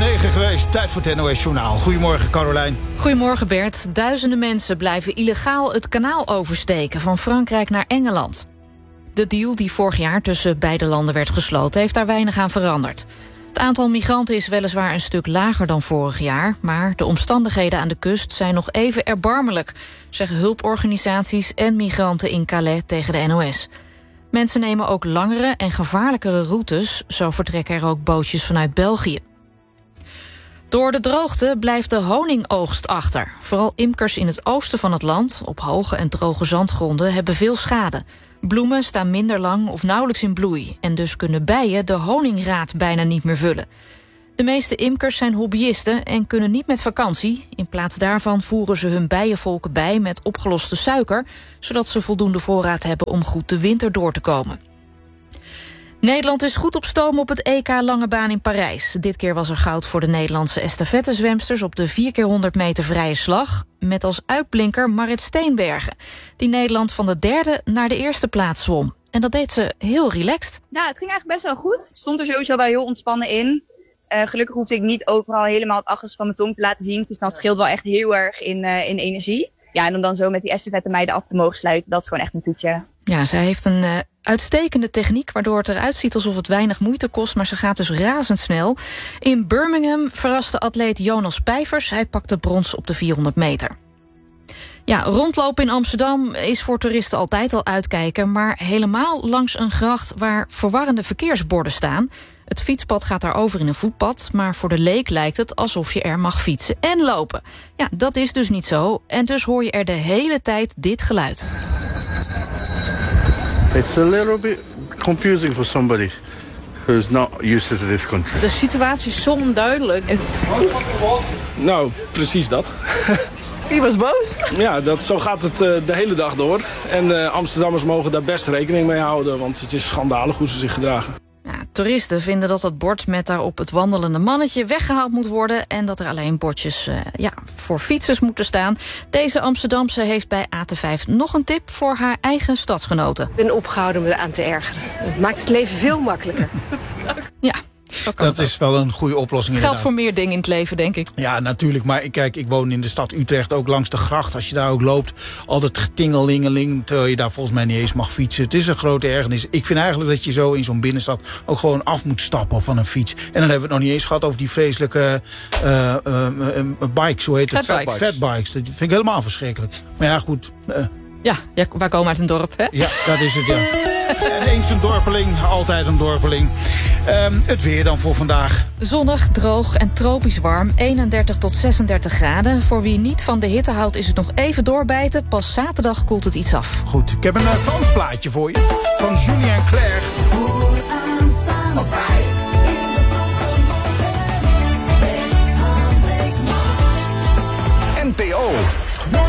9 geweest. Tijd voor het NOS Journaal. Goedemorgen, Carolijn. Goedemorgen, Bert. Duizenden mensen blijven illegaal het kanaal oversteken van Frankrijk naar Engeland. De deal die vorig jaar tussen beide landen werd gesloten heeft daar weinig aan veranderd. Het aantal migranten is weliswaar een stuk lager dan vorig jaar, maar de omstandigheden aan de kust zijn nog even erbarmelijk, zeggen hulporganisaties en migranten in Calais tegen de NOS. Mensen nemen ook langere en gevaarlijkere routes, zo vertrekken er ook bootjes vanuit België. Door de droogte blijft de honingoogst achter. Vooral imkers in het oosten van het land, op hoge en droge zandgronden, hebben veel schade. Bloemen staan minder lang of nauwelijks in bloei, en dus kunnen bijen de honingraad bijna niet meer vullen. De meeste imkers zijn hobbyisten en kunnen niet met vakantie. In plaats daarvan voeren ze hun bijenvolken bij met opgeloste suiker, zodat ze voldoende voorraad hebben om goed de winter door te komen. Nederland is goed op stoom op het EK Lange Baan in Parijs. Dit keer was er goud voor de Nederlandse estafettezwemsters op de 4x100 meter vrije slag, met als uitblinker Marit Steenbergen, die Nederland van de 3e naar de 1e plaats zwom. En dat deed ze heel relaxed. Nou, het ging eigenlijk best wel goed. Ik stond er sowieso wel heel ontspannen in. Gelukkig hoefde ik niet overal helemaal het achterste van mijn tong te laten zien. Dus dat scheelt wel echt heel erg in energie. Ja, en om dan zo met die estafette meiden af te mogen sluiten, dat is gewoon echt een toetje. Ja, zij heeft een uitstekende techniek, waardoor het eruit ziet alsof het weinig moeite kost, maar ze gaat dus razendsnel. In Birmingham verraste atleet Jonas Pijvers. Hij pakte brons op de 400 meter. Ja, rondlopen in Amsterdam is voor toeristen altijd al uitkijken, maar helemaal langs een gracht waar verwarrende verkeersborden staan. Het fietspad gaat daarover in een voetpad, maar voor de leek lijkt het alsof je er mag fietsen en lopen. Ja, dat is dus niet zo, en dus hoor je er de hele tijd dit geluid. It's a little bit confusing for somebody who's not used to this country. De situatie is zo onduidelijk. Nou, precies dat. Die was boos. Ja, zo gaat het de hele dag door. En Amsterdammers mogen daar best rekening mee houden, want het is schandalig hoe ze zich gedragen. Ja, toeristen vinden dat het bord met daarop het wandelende mannetje weggehaald moet worden en dat er alleen bordjes voor fietsers moeten staan. Deze Amsterdamse heeft bij AT5 nog een tip voor haar eigen stadsgenoten. Ik ben opgehouden me eraan te ergeren. Het maakt het leven veel makkelijker. Ja. Dat is wel een goede oplossing. Geldt voor meer dingen in het leven, denk ik. Ja, natuurlijk. Maar kijk, ik woon in de stad Utrecht, ook langs de gracht. Als je daar ook loopt, altijd getingelingeling, terwijl je daar volgens mij niet eens mag fietsen. Het is een grote ergernis. Ik vind eigenlijk dat je zo in zo'n binnenstad ook gewoon af moet stappen van een fiets. En dan hebben we het nog niet eens gehad over die vreselijke bikes. Hoe heet het? Fatbikes. Dat vind ik helemaal verschrikkelijk. Maar ja, goed. Ja, wij komen uit een dorp, hè? Ja, dat is het, ja. En eens een dorpeling, altijd een dorpeling. Het weer dan voor vandaag. Zonnig, droog en tropisch warm. 31 tot 36 graden. Voor wie niet van de hitte houdt is het nog even doorbijten. Pas zaterdag koelt het iets af. Goed, ik heb een Frans plaatje voor je. Van Julien Clerc. Vooraanstaande